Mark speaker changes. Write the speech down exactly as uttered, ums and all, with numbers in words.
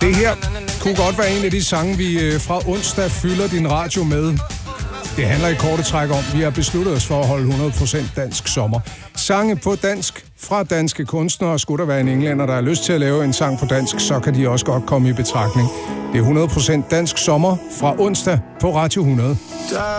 Speaker 1: Det her kunne godt være en af de sange, vi fra onsdag fylder din radio med. Det handler i korte træk om, vi har besluttet os for at holde hundrede procent dansk sommer. Sange på dansk fra danske kunstnere. Skulle der være en englænder, der har lyst til at lave en sang på dansk, så kan de også godt komme i betragtning. Det er hundrede procent dansk sommer fra onsdag på Radio hundrede.